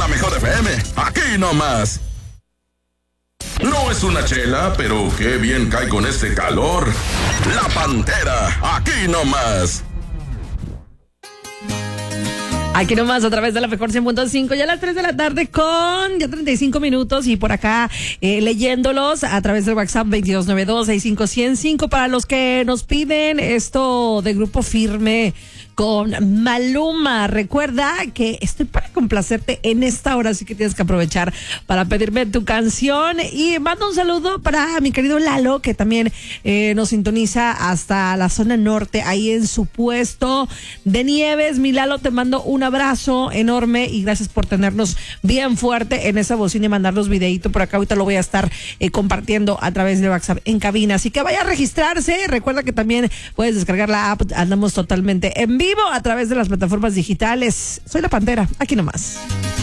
mejor FM, aquí nomás. No es una chela, pero qué bien cae con este calor. La Pantera, aquí nomás. Aquí nomás a través de la mejor 100.5, ya a las 3 de la tarde con ya 35 minutos y por acá leyéndolos a través del WhatsApp 2292-65105 para los que nos piden esto de Grupo Firme con Maluma. Recuerda que estoy para complacerte en esta hora, así que tienes que aprovechar para pedirme tu canción. Y mando un saludo para mi querido Lalo, que también nos sintoniza hasta la zona norte, ahí en su puesto de Nieves. Mi Lalo, te mando un abrazo enorme y gracias por tenernos bien fuerte en esa bocina y mandarnos videíto por acá. Ahorita lo voy a estar compartiendo a través de WhatsApp en cabina, así que vaya a registrarse. Recuerda que también puedes descargar la app, andamos totalmente en vivo a través de las plataformas digitales. Soy La Pantera, aquí nomás.